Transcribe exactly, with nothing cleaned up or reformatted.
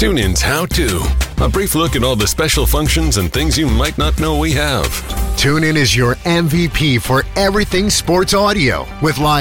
TuneIn's How To. A brief look at all the special functions and things you might not know we have. TuneIn is your M V P for everything sports audio with live